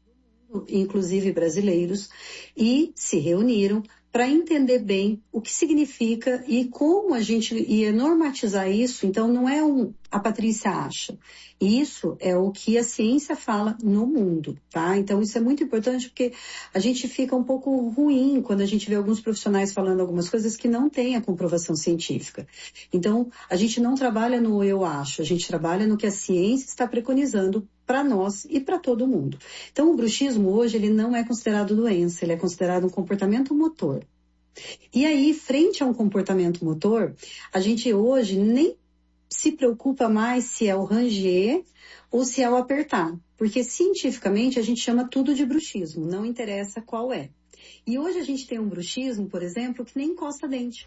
inclusive brasileiros, e se reuniram para entender bem o que significa e como a gente ia normatizar isso. Então, não é a Patrícia acha. Isso é o que a ciência fala no mundo, tá? Então, isso é muito importante porque a gente fica um pouco ruim quando a gente vê alguns profissionais falando algumas coisas que não têm a comprovação científica. Então, a gente não trabalha no eu acho, a gente trabalha no que a ciência está preconizando para nós e para todo mundo. Então, o bruxismo hoje, ele não é considerado doença, ele é considerado um comportamento motor. E aí, frente a um comportamento motor, a gente hoje nem se preocupa mais se é o ranger ou se é o apertar. Porque, cientificamente, a gente chama tudo de bruxismo, não interessa qual é. E hoje a gente tem um bruxismo, por exemplo, que nem encosta dente.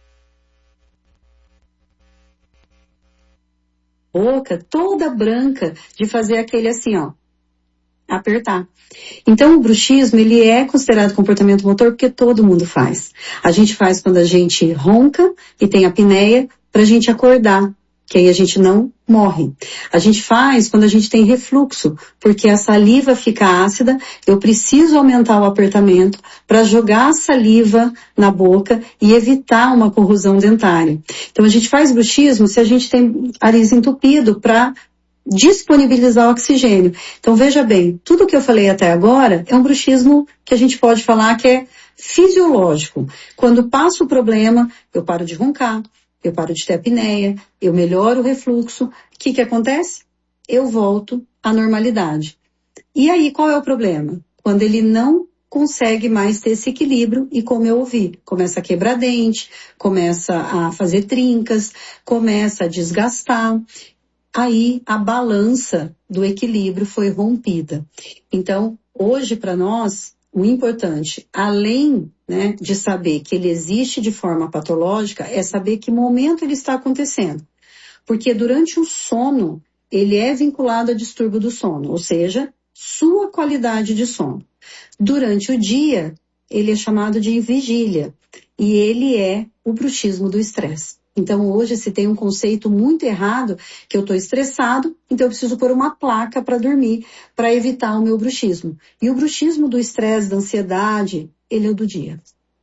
Boca toda branca de fazer aquele assim, ó, apertar. Então, o bruxismo, ele é considerado comportamento motor porque todo mundo faz. A gente faz quando a gente ronca e tem apneia para a gente acordar, que aí a gente não morre. A gente faz quando a gente tem refluxo, porque a saliva fica ácida, eu preciso aumentar o apertamento para jogar a saliva na boca e evitar uma corrosão dentária. Então, a gente faz bruxismo se a gente tem nariz entupido para disponibilizar o oxigênio. Então, veja bem, tudo que eu falei até agora é um bruxismo que a gente pode falar que é fisiológico. Quando passa o problema, eu paro de roncar, eu paro de ter apneia, eu melhoro o refluxo. O que acontece? Eu volto à normalidade. E aí, qual é o problema? Quando ele não consegue mais ter esse equilíbrio e, como eu ouvi, começa a quebrar dente, começa a fazer trincas, começa a desgastar. Aí a balança do equilíbrio foi rompida. Então, hoje para nós, o importante, além, né, de saber que ele existe de forma patológica, é saber que momento ele está acontecendo. Porque durante o sono, ele é vinculado a distúrbio do sono, ou seja, sua qualidade de sono. Durante o dia, ele é chamado de vigília e ele é o bruxismo do estresse. Então, hoje se tem um conceito muito errado, que eu estou estressado, então eu preciso pôr uma placa para dormir, para evitar o meu bruxismo. E o bruxismo do estresse, da ansiedade, ele é o do dia.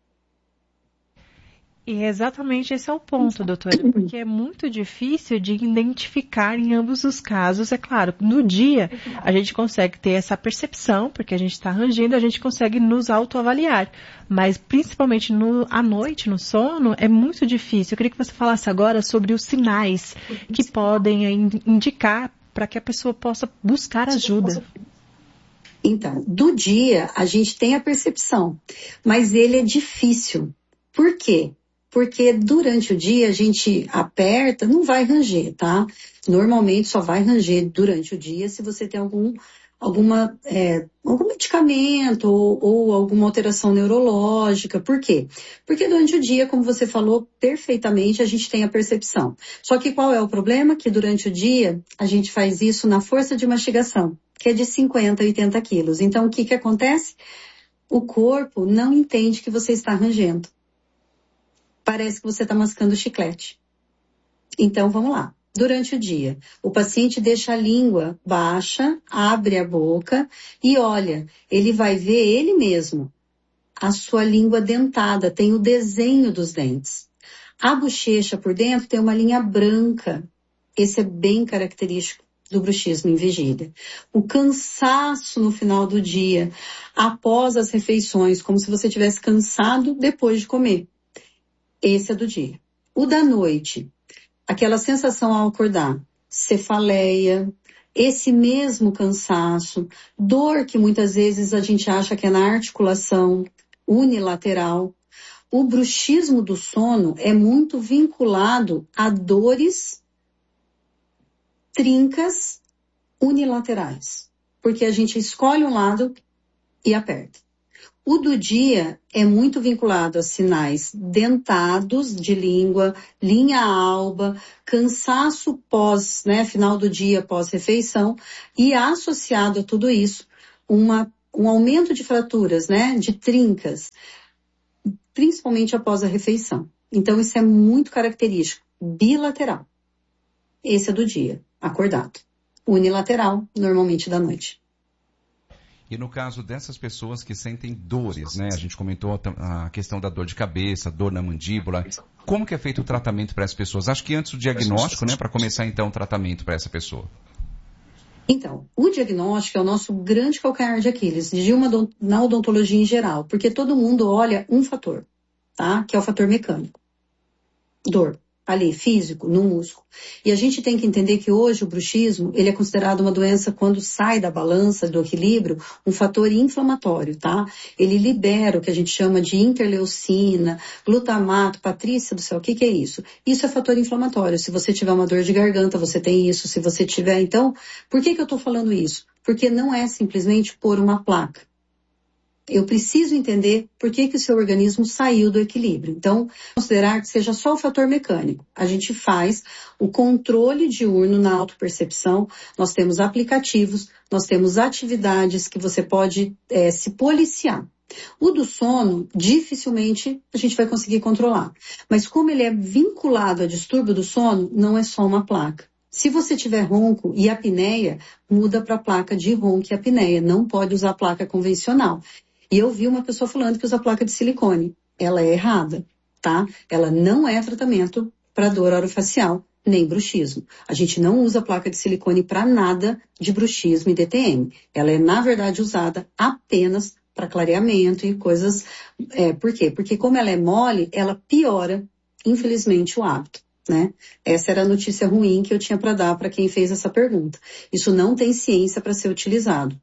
E exatamente esse é o ponto, doutora, porque é muito difícil de identificar em ambos os casos. É claro, no dia a gente consegue ter essa percepção, porque a gente está rangindo, a gente consegue nos autoavaliar. Mas principalmente à noite, no sono, é muito difícil. Eu queria que você falasse agora sobre os sinais que podem indicar para que a pessoa possa buscar ajuda. Então, do dia a gente tem a percepção, mas ele é difícil. Por quê? Porque durante o dia a gente aperta, não vai ranger, tá? Normalmente só vai ranger durante o dia se você tem algum medicamento ou alguma alteração neurológica. Por quê? Porque durante o dia, como você falou perfeitamente, a gente tem a percepção. Só que qual é o problema? Que durante o dia a gente faz isso na força de mastigação, que é de 50 a 80 quilos. Então, o que acontece? O corpo não entende que você está rangendo. Parece que você está mascando chiclete. Então, vamos lá. Durante o dia, o paciente deixa a língua baixa, abre a boca e olha, ele vai ver ele mesmo. A sua língua dentada tem o desenho dos dentes. A bochecha por dentro tem uma linha branca. Esse é bem característico do bruxismo em vigília. O cansaço no final do dia, após as refeições, como se você tivesse cansado depois de comer. Esse é do dia. O da noite, aquela sensação ao acordar, cefaleia, esse mesmo cansaço, dor que muitas vezes a gente acha que é na articulação unilateral. O bruxismo do sono é muito vinculado a dores, trincas unilaterais, porque a gente escolhe um lado e aperta. O do dia é muito vinculado a sinais dentados de língua, linha alba, cansaço final do dia, pós-refeição, e associado a tudo isso, um aumento de fraturas, de trincas, principalmente após a refeição. Então, isso é muito característico, bilateral. Esse é do dia, acordado. Unilateral, normalmente da noite. E no caso dessas pessoas que sentem dores, né? A gente comentou a questão da dor de cabeça, dor na mandíbula. Como que é feito o tratamento para essas pessoas? Acho que antes do diagnóstico, né? Para começar então o tratamento para essa pessoa. Então, o diagnóstico é o nosso grande calcanhar de Aquiles, na odontologia em geral, porque todo mundo olha um fator, tá? Que é o fator mecânico. Dor. Ali, físico, no músculo. E a gente tem que entender que hoje o bruxismo, ele é considerado uma doença quando sai da balança, do equilíbrio, um fator inflamatório, tá? Ele libera o que a gente chama de interleucina, glutamato, Patrícia do céu, o que é isso? Isso é fator inflamatório. Se você tiver uma dor de garganta, você tem isso. Se você tiver, então, por que eu tô falando isso? Porque não é simplesmente pôr uma placa. Eu preciso entender por que o seu organismo saiu do equilíbrio. Então, considerar que seja só o fator mecânico. A gente faz o controle diurno na autopercepção, nós temos aplicativos, nós temos atividades que você pode se policiar. O do sono, dificilmente a gente vai conseguir controlar. Mas como ele é vinculado a distúrbio do sono, não é só uma placa. Se você tiver ronco e apneia, muda para a placa de ronco e apneia. Não pode usar placa convencional. E eu vi uma pessoa falando que usa placa de silicone. Ela é errada, tá? Ela não é tratamento para dor orofacial, nem bruxismo. A gente não usa placa de silicone para nada de bruxismo e DTM. Ela é, na verdade, usada apenas para clareamento e coisas... por quê? Porque como ela é mole, ela piora, infelizmente, o hábito. Né? Essa era a notícia ruim que eu tinha para dar para quem fez essa pergunta. Isso não tem ciência para ser utilizado,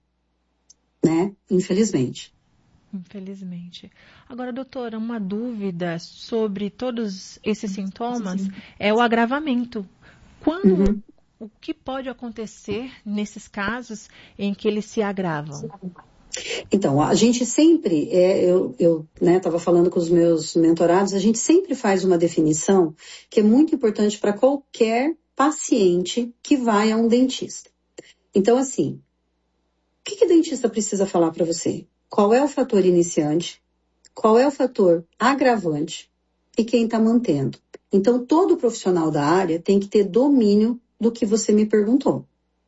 né? Infelizmente. Infelizmente. Agora, doutora, uma dúvida sobre todos esses sintomas é o agravamento. Quando, o que pode acontecer nesses casos em que eles se agravam? Então, a gente sempre, eu estava falando com os meus mentorados, a gente sempre faz uma definição que é muito importante para qualquer paciente que vai a um dentista. Então, assim, o que o dentista precisa falar para você? Qual é o fator iniciante? Qual é o fator agravante? E quem está mantendo? Então, todo profissional da área tem que ter domínio do que você me perguntou.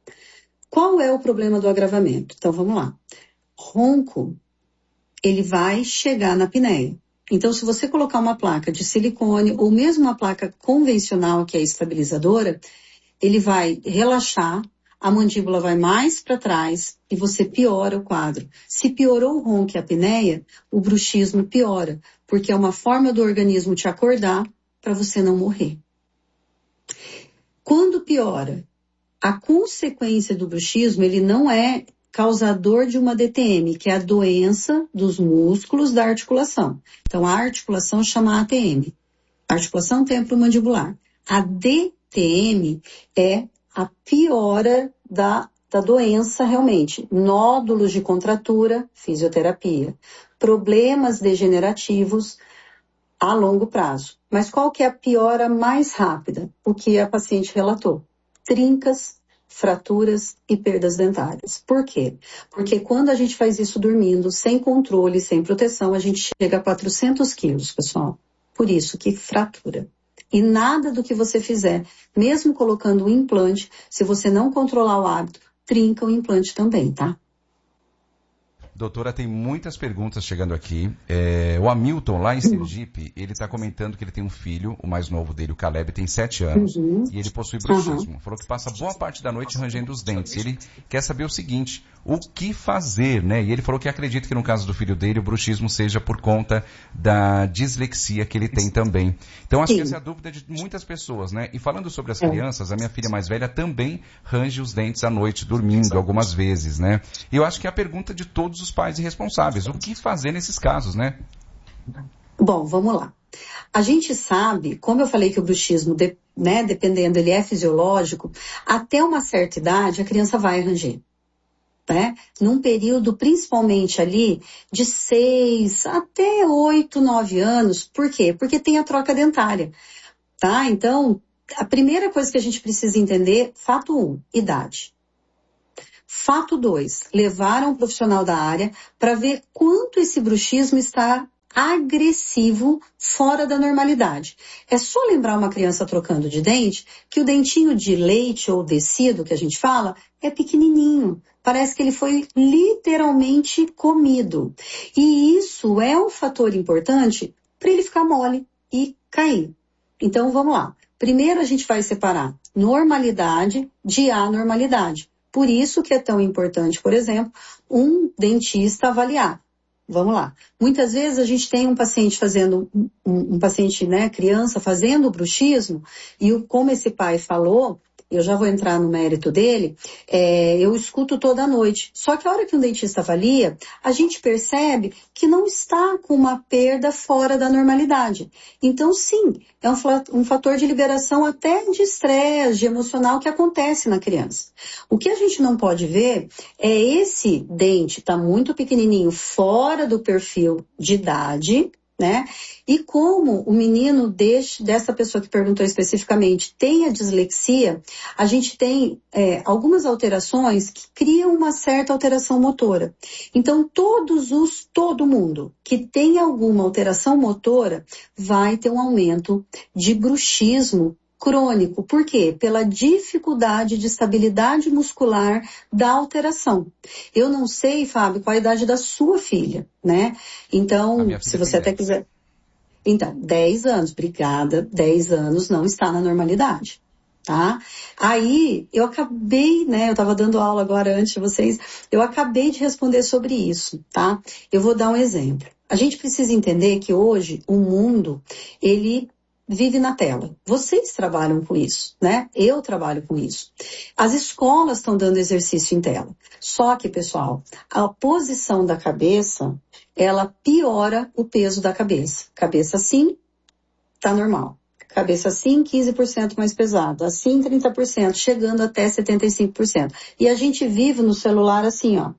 Qual é o problema do agravamento? Então, vamos lá. Ronco, ele vai chegar na apneia. Então, se você colocar uma placa de silicone ou mesmo uma placa convencional, que é estabilizadora, ele vai relaxar, a mandíbula vai mais para trás e você piora o quadro. Se piorou o ronco e a apneia, o bruxismo piora, porque é uma forma do organismo te acordar para você não morrer. Quando piora, a consequência do bruxismo, ele não é causador de uma DTM, que é a doença dos músculos da articulação. Então, a articulação chama ATM, articulação temporomandibular. A DTM é a piora da doença realmente. Nódulos de contratura, fisioterapia. Problemas degenerativos a longo prazo. Mas qual que é a piora mais rápida? O que a paciente relatou? Trincas, fraturas e perdas dentárias. Por quê? Porque quando a gente faz isso dormindo, sem controle, sem proteção, a gente chega a 400 quilos, pessoal. Por isso que fratura. E nada do que você fizer, mesmo colocando um implante, se você não controlar o hábito, trinca o implante também, tá? Doutora, tem muitas perguntas chegando aqui. O Hamilton, lá em Sergipe, ele está comentando que ele tem um filho, o mais novo dele, o Caleb, tem 7 anos, e ele possui bruxismo. Falou que passa boa parte da noite rangendo os dentes. Ele quer saber o seguinte, o que fazer, né? E ele falou que acredita que no caso do filho dele, o bruxismo seja por conta da dislexia que ele tem também. Então, acho que essa é a dúvida de muitas pessoas, né? E falando sobre as crianças, a minha filha mais velha também range os dentes à noite, dormindo algumas vezes, né? E eu acho que é a pergunta de todos os pais irresponsáveis. O que fazer nesses casos, né? Bom, vamos lá. A gente sabe, como eu falei que o bruxismo, dependendo, ele é fisiológico, até uma certa idade a criança vai ranger. Né? Num período, principalmente ali, de 6 até 8, 9 anos. Por quê? Porque tem a troca dentária. Tá? Então, a primeira coisa que a gente precisa entender, fato 1, idade. Fato 2, levar um profissional da área para ver quanto esse bruxismo está agressivo, fora da normalidade. É só lembrar uma criança trocando de dente que o dentinho de leite ou descido, que a gente fala, é pequenininho. Parece que ele foi literalmente comido. E isso é um fator importante para ele ficar mole e cair. Então, vamos lá. Primeiro a gente vai separar normalidade de anormalidade. Por isso que é tão importante, por exemplo, um dentista avaliar. Vamos lá. Muitas vezes a gente tem um paciente fazendo, um paciente, né, criança, fazendo bruxismo, e como esse pai falou, eu já vou entrar no mérito dele, eu escuto toda noite. Só que a hora que um dentista avalia, a gente percebe que não está com uma perda fora da normalidade. Então, sim, é um fator de liberação até de estresse, de emocional que acontece na criança. O que a gente não pode ver é esse dente tá muito pequenininho, fora do perfil de idade, né? E como o menino dessa pessoa que perguntou especificamente tem a dislexia, a gente tem algumas alterações que criam uma certa alteração motora. Então, todo mundo que tem alguma alteração motora vai ter um aumento de bruxismo crônico. Por quê? Pela dificuldade de estabilidade muscular da alteração. Eu não sei, Fábio, qual a idade da sua filha, né? Então, se você até quiser... Então, 10 anos, obrigada, 10 anos não está na normalidade, tá? Aí, eu acabei, né, eu estava dando aula agora antes de vocês, eu acabei de responder sobre isso, tá? Eu vou dar um exemplo. A gente precisa entender que hoje o mundo, ele vive na tela. Vocês trabalham com isso, né? Eu trabalho com isso. As escolas estão dando exercício em tela. Só que, pessoal, a posição da cabeça, ela piora o peso da cabeça. Cabeça assim, tá normal. Cabeça assim, 15% mais pesado. Assim, 30%, chegando até 75%. E a gente vive no celular assim, ó.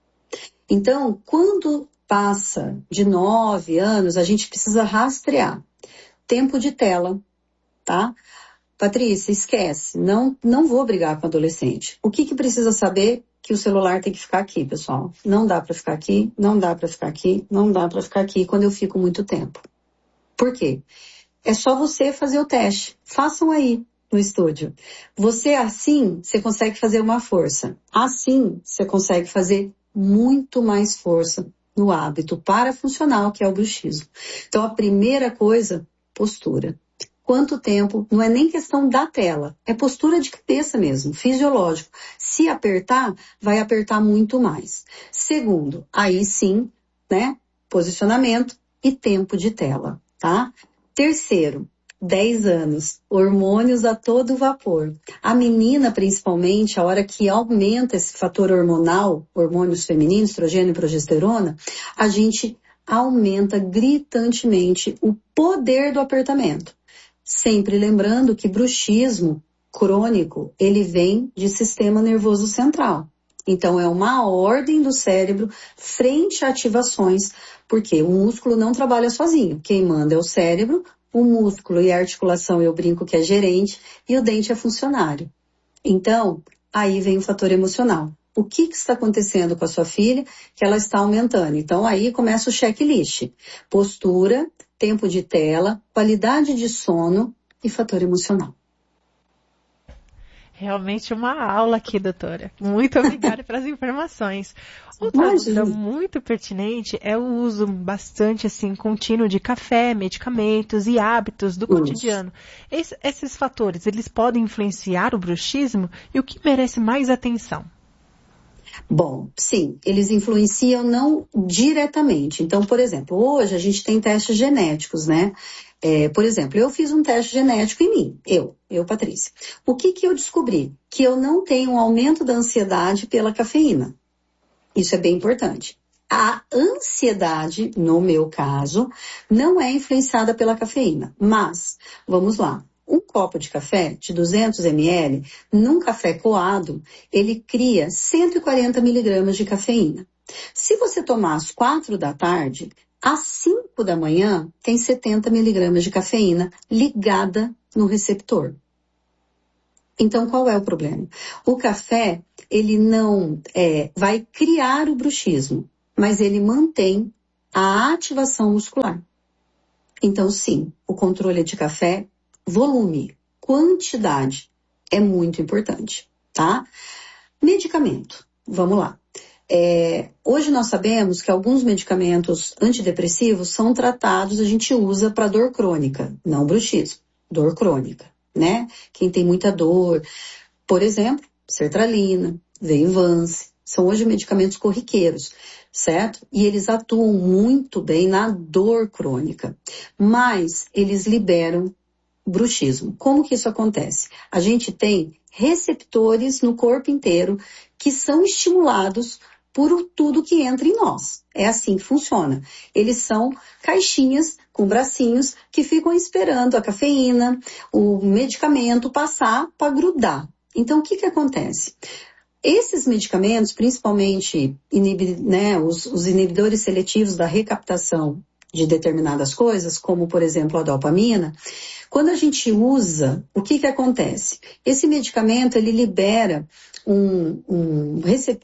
Então, quando passa de 9 anos, a gente precisa rastrear. Tempo de tela, tá? Patrícia, esquece. Não vou brigar com adolescente. O que precisa saber? Que o celular tem que ficar aqui, pessoal. Não dá para ficar aqui, não dá para ficar aqui, não dá para ficar aqui quando eu fico muito tempo. Por quê? É só você fazer o teste. Façam aí no estúdio. Você assim, você consegue fazer uma força. Assim, você consegue fazer muito mais força no hábito parafuncional, que é o bruxismo. Então, a primeira coisa, postura. Quanto tempo? Não é nem questão da tela, é postura de cabeça mesmo, fisiológico. Se apertar, vai apertar muito mais. Segundo, aí sim, né? Posicionamento e tempo de tela, tá? Terceiro, 10 anos, hormônios a todo vapor. A menina, principalmente, a hora que aumenta esse fator hormonal, hormônios femininos, estrogênio e progesterona, a gente aumenta gritantemente o poder do apertamento. Sempre lembrando que bruxismo crônico, ele vem de sistema nervoso central. Então, é uma ordem do cérebro frente a ativações, porque o músculo não trabalha sozinho. Quem manda é o cérebro, o músculo e a articulação, eu brinco que é gerente, e o dente é funcionário. Então, aí vem o fator emocional. O que está acontecendo com a sua filha que ela está aumentando? Então, aí começa o checklist. Postura, tempo de tela, qualidade de sono e fator emocional. Realmente uma aula aqui, doutora. Muito obrigada pelas informações. Outra dúvida muito pertinente é o uso bastante assim contínuo de café, medicamentos e hábitos do cotidiano. Esses fatores, eles podem influenciar o bruxismo e o que merece mais atenção? Bom, sim, eles influenciam não diretamente. Então, por exemplo, hoje a gente tem testes genéticos, né? Por exemplo, eu fiz um teste genético em mim, eu, Patrícia. O que eu descobri? Que eu não tenho um aumento da ansiedade pela cafeína. Isso é bem importante. A ansiedade, no meu caso, não é influenciada pela cafeína. Mas, vamos lá. Um copo de café de 200 ml, num café coado, ele cria 140 miligramas de cafeína. Se você tomar às 4 da tarde, às 5 da manhã, tem 70 miligramas de cafeína ligada no receptor. Então, qual é o problema? O café, ele não vai criar o bruxismo, mas ele mantém a ativação muscular. Então, sim, o controle de café, volume, quantidade, é muito importante, tá? Medicamento, vamos lá. Hoje nós sabemos que alguns medicamentos antidepressivos são tratados, a gente usa para dor crônica, não bruxismo, dor crônica, né? Quem tem muita dor, por exemplo, sertralina, Venvance, são hoje medicamentos corriqueiros, certo? E eles atuam muito bem na dor crônica, mas eles liberam bruxismo. Como que isso acontece? A gente tem receptores no corpo inteiro que são estimulados por tudo que entra em nós. É assim que funciona. Eles são caixinhas com bracinhos que ficam esperando a cafeína, o medicamento passar para grudar. Então, o que acontece? Esses medicamentos, principalmente os inibidores seletivos da recaptação de determinadas coisas, como, por exemplo, a dopamina, quando a gente usa, o que acontece? Esse medicamento, ele libera um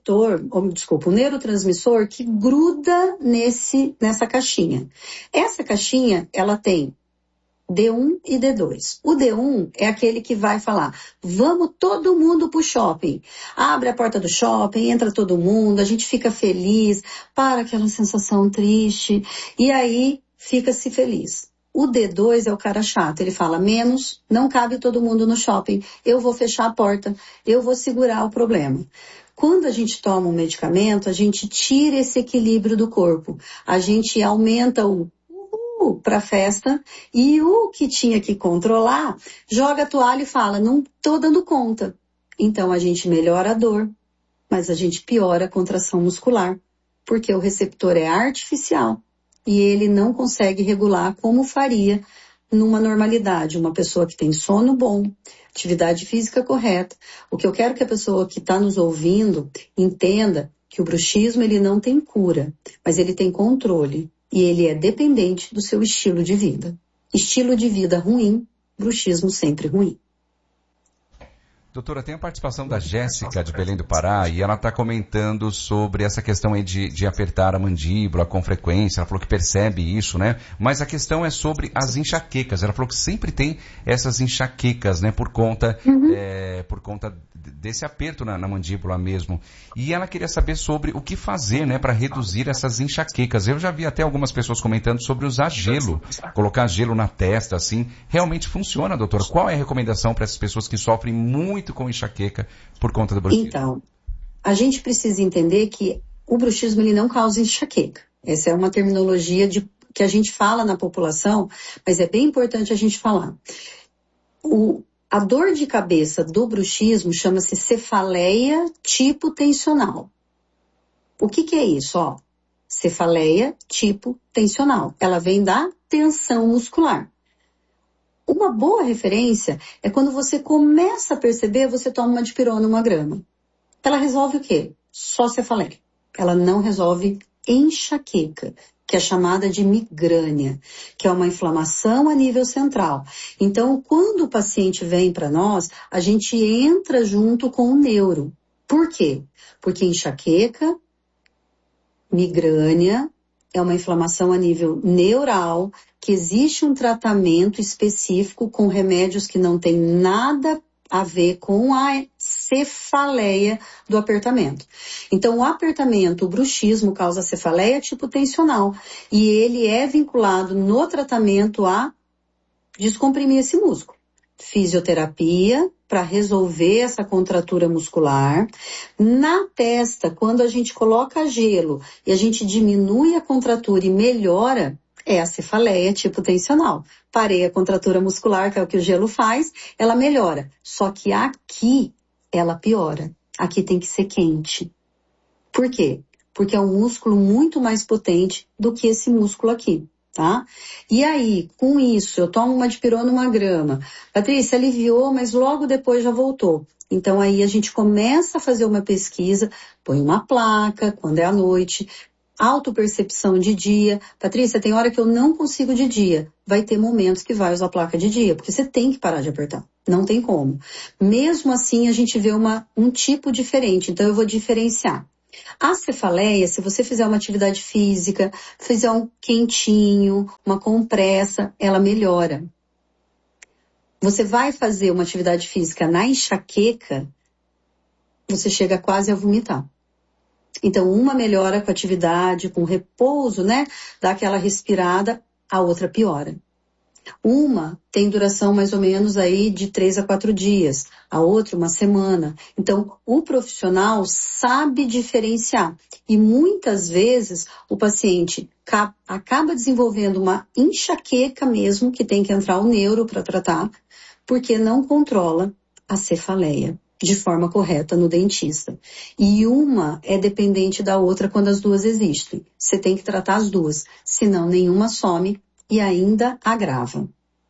neurotransmissor que gruda nessa caixinha. Essa caixinha, ela tem D1 e D2. O D1 é aquele que vai falar, vamos todo mundo pro shopping. Abre a porta do shopping, entra todo mundo, a gente fica feliz, para aquela sensação triste, e aí fica-se feliz. O D2 é o cara chato, ele fala, menos, não cabe todo mundo no shopping, eu vou fechar a porta, eu vou segurar o problema. Quando a gente toma um medicamento, a gente tira esse equilíbrio do corpo, a gente aumenta o para a festa, e o que tinha que controlar, joga a toalha e fala, não tô dando conta. Então a gente melhora a dor, mas a gente piora a contração muscular, porque o receptor é artificial, e ele não consegue regular como faria numa normalidade, uma pessoa que tem sono bom, atividade física correta. O que eu quero que a pessoa que está nos ouvindo entenda que o bruxismo ele não tem cura, mas ele tem controle. E ele é dependente do seu estilo de vida. Estilo de vida ruim, bruxismo sempre ruim. Doutora, tem a participação da Jéssica de Belém do Pará e ela está comentando sobre essa questão aí de apertar a mandíbula com frequência. Ela falou que percebe isso, né? Mas a questão é sobre as enxaquecas. Ela falou que sempre tem essas enxaquecas, né? Por conta desse aperto na mandíbula mesmo. E ela queria saber sobre o que fazer, né? Para reduzir essas enxaquecas. Eu já vi até algumas pessoas comentando sobre usar gelo. Colocar gelo na testa, assim. Realmente funciona, doutora? Qual é a recomendação para essas pessoas que sofrem muito com enxaqueca por conta do bruxismo? Então, a gente precisa entender que o bruxismo ele não causa enxaqueca. Essa é uma terminologia que a gente fala na população, mas é bem importante a gente falar. A dor de cabeça do bruxismo chama-se cefaleia tipo tensional. O que é isso? Cefaleia tipo tensional. Ela vem da tensão muscular. Uma boa referência é quando você começa a perceber, você toma uma dipirona, 1 grama. Ela resolve o quê? Só cefaleia. Ela não resolve enxaqueca, que é chamada de migrânia, que é uma inflamação a nível central. Então, quando o paciente vem para nós, a gente entra junto com o neuro. Por quê? Porque enxaqueca, migrânia, é uma inflamação a nível neural, que existe um tratamento específico com remédios que não tem nada a ver com a cefaleia do apertamento. Então, o apertamento, o bruxismo, causa cefaleia tipo tensional. E ele é vinculado no tratamento a descomprimir esse músculo. Fisioterapia para resolver essa contratura muscular. Na testa, quando a gente coloca gelo e a gente diminui a contratura e melhora, é a cefaleia tipo tensional. Parei a contratura muscular, que é o que o gelo faz, ela melhora. Só que aqui, ela piora. Aqui tem que ser quente. Por quê? Porque é um músculo muito mais potente do que esse músculo aqui. Tá? E aí, com isso, eu tomo uma dipirona, 1 grama. Patrícia, aliviou, mas logo depois já voltou. Então aí a gente começa a fazer uma pesquisa, põe uma placa, quando é à noite, autopercepção de dia. Patrícia, tem hora que eu não consigo de dia. Vai ter momentos que vai usar placa de dia, porque você tem que parar de apertar. Não tem como. Mesmo assim, a gente vê um tipo diferente. Então eu vou diferenciar. A cefaleia, se você fizer uma atividade física, fizer um quentinho, uma compressa, ela melhora. Você vai fazer uma atividade física na enxaqueca, você chega quase a vomitar. Então, uma melhora com a atividade, com repouso, né? Dá aquela respirada, a outra piora. Uma tem duração mais ou menos aí de 3 a 4 dias, a outra uma semana. Então, o profissional sabe diferenciar. E muitas vezes o paciente acaba desenvolvendo uma enxaqueca mesmo, que tem que entrar o neuro para tratar, porque não controla a cefaleia de forma correta no dentista. E uma é dependente da outra quando as duas existem. Você tem que tratar as duas, senão nenhuma some e ainda agrava.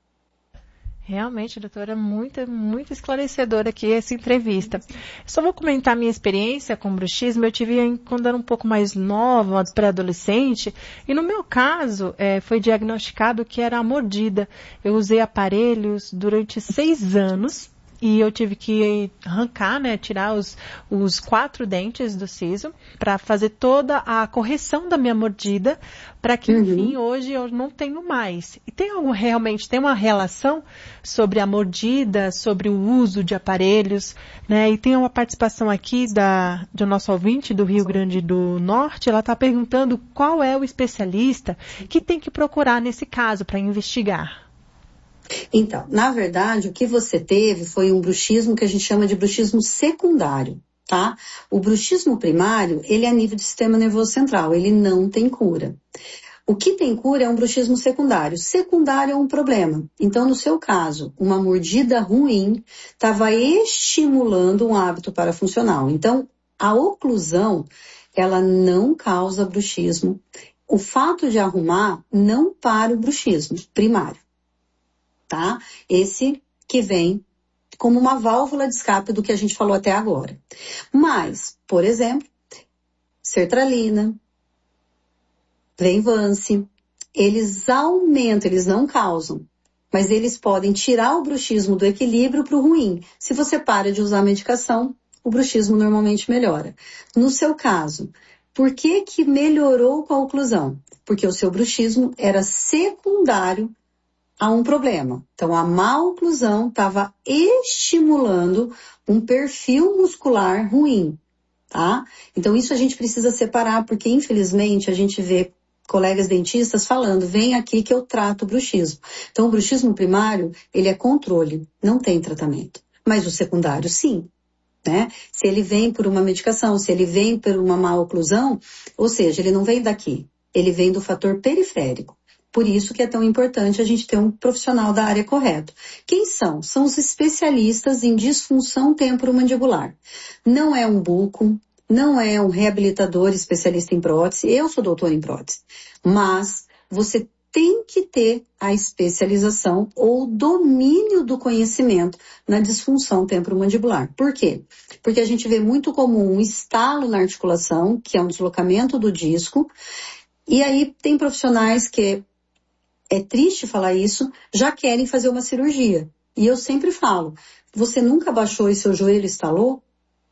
Realmente, doutora, muito esclarecedora aqui essa entrevista. Só vou comentar minha experiência com bruxismo. Eu tive quando era um pouco mais nova, pré-adolescente, e no meu caso foi diagnosticado que era a mordida. Eu usei aparelhos durante 6 anos. E eu tive que arrancar, né, tirar os 4 dentes do siso para fazer toda a correção da minha mordida, para que, enfim, hoje eu não tenho mais. E realmente tem uma relação sobre a mordida, sobre o uso de aparelhos, né? E tem uma participação aqui do nosso ouvinte do Rio Grande do Norte. Ela está perguntando qual é o especialista que tem que procurar nesse caso para investigar. Então, na verdade, o que você teve foi um bruxismo que a gente chama de bruxismo secundário, tá? O bruxismo primário, ele é a nível do sistema nervoso central, ele não tem cura. O que tem cura é um bruxismo secundário. Secundário é um problema. Então, no seu caso, uma mordida ruim estava estimulando um hábito parafuncional. Então, a oclusão, ela não causa bruxismo. O fato de arrumar não para o bruxismo primário. Tá? Esse que vem como uma válvula de escape do que a gente falou até agora. Mas, por exemplo, sertralina, Venvance, eles aumentam, eles não causam, mas eles podem tirar o bruxismo do equilíbrio para o ruim. Se você para de usar a medicação, o bruxismo normalmente melhora. No seu caso, por que que melhorou com a oclusão? Porque o seu bruxismo era secundário a um problema. Então, a má oclusão estava estimulando um perfil muscular ruim, tá? Então, isso a gente precisa separar, porque, infelizmente, a gente vê colegas dentistas falando, vem aqui que eu trato o bruxismo. Então, o bruxismo primário, ele é controle, não tem tratamento. Mas o secundário, sim. Né? Se ele vem por uma medicação, se ele vem por uma má oclusão, ou seja, ele não vem daqui, ele vem do fator periférico. Por isso que é tão importante a gente ter um profissional da área correto. Quem são? São os especialistas em disfunção temporomandibular. Não é um buco, não é um reabilitador especialista em prótese. Eu sou doutora em prótese. Mas você tem que ter a especialização ou domínio do conhecimento na disfunção temporomandibular. Por quê? Porque a gente vê muito comum um estalo na articulação, que é um deslocamento do disco, e aí tem profissionais que é triste falar isso, já querem fazer uma cirurgia. E eu sempre falo, você nunca baixou e seu joelho estalou?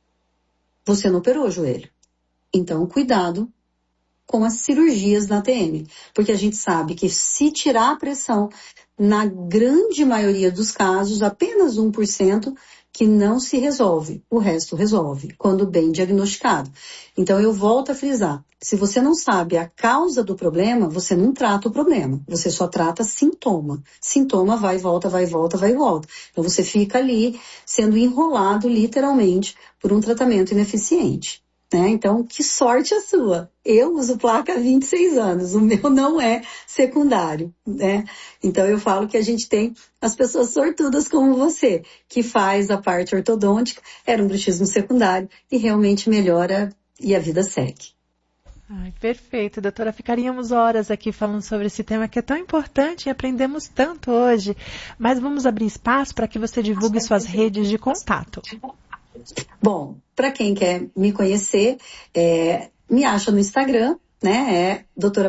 Você não operou o joelho. Então, cuidado com as cirurgias na ATM. Porque a gente sabe que se tirar a pressão, na grande maioria dos casos, apenas 1%, que não se resolve. O resto resolve, quando bem diagnosticado. Então, eu volto a frisar. Se você não sabe a causa do problema, você não trata o problema. Você só trata sintoma. Sintoma vai e volta, vai e volta, vai e volta. Então, você fica ali sendo enrolado, literalmente, por um tratamento ineficiente. Né? Então, que sorte a sua. Eu uso placa há 26 anos, o meu não é secundário, né? Então, eu falo que a gente tem as pessoas sortudas como você, que faz a parte ortodôntica, era um bruxismo secundário e realmente melhora e a vida segue. Ai, perfeito, doutora. Ficaríamos horas aqui falando sobre esse tema que é tão importante e aprendemos tanto hoje. Mas vamos abrir espaço para que você divulgue suas redes de contato. Bom, para quem quer me conhecer, me acha no Instagram, né? É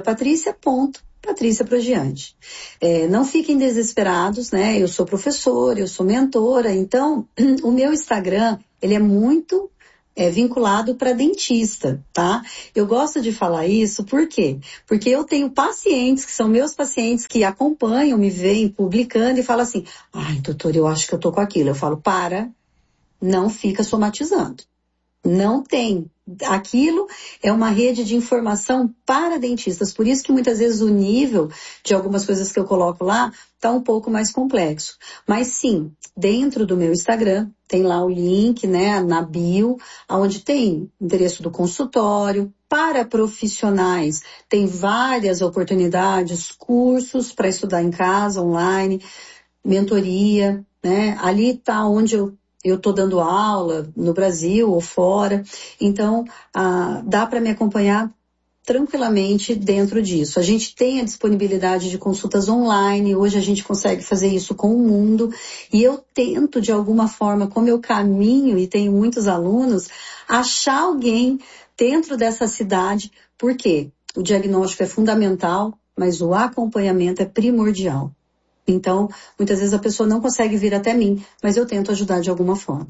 doutorapatrícia.patriciaprogiante. Não fiquem desesperados, né? Eu sou professora, eu sou mentora, então o meu Instagram, ele é muito vinculado para dentista, tá? Eu gosto de falar isso, por quê? Porque eu tenho pacientes, que são meus pacientes, que acompanham, me veem publicando e falam assim, ai, doutor, eu acho que eu tô com aquilo. Eu falo, não fica somatizando. Não tem. Aquilo é uma rede de informação para dentistas. Por isso que muitas vezes o nível de algumas coisas que eu coloco lá está um pouco mais complexo. Mas sim, dentro do meu Instagram tem lá o link, né, na bio, onde tem endereço do consultório. Para profissionais, tem várias oportunidades, cursos para estudar em casa, online, mentoria, né? Ali está onde eu estou dando aula no Brasil ou fora, então dá para me acompanhar tranquilamente dentro disso. A gente tem a disponibilidade de consultas online, hoje a gente consegue fazer isso com o mundo, e eu tento de alguma forma, como eu caminho e tenho muitos alunos, achar alguém dentro dessa cidade, porque o diagnóstico é fundamental, mas o acompanhamento é primordial. Então, muitas vezes a pessoa não consegue vir até mim, mas eu tento ajudar de alguma forma.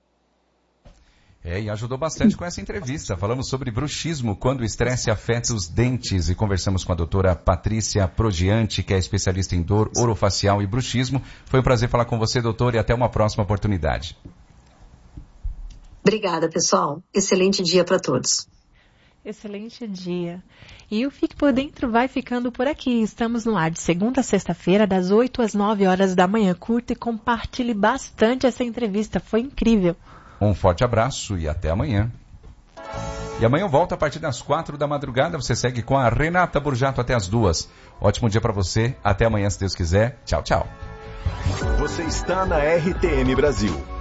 E ajudou bastante com essa entrevista. Falamos sobre bruxismo, quando o estresse afeta os dentes, e conversamos com a doutora Patrícia Progianti, que é especialista em dor orofacial e bruxismo. Foi um prazer falar com você, doutora, e até uma próxima oportunidade. Obrigada, pessoal. Excelente dia para todos. Excelente dia. E o Fique por Dentro vai ficando por aqui. Estamos no ar de segunda a sexta-feira, das 8 às 9 horas da manhã. Curta e compartilhe bastante essa entrevista. Foi incrível. Um forte abraço e até amanhã. E amanhã eu volto a partir das 4 da madrugada. Você segue com a Renata Burjato até as 2. Ótimo dia para você. Até amanhã, se Deus quiser. Tchau, tchau. Você está na RTM Brasil.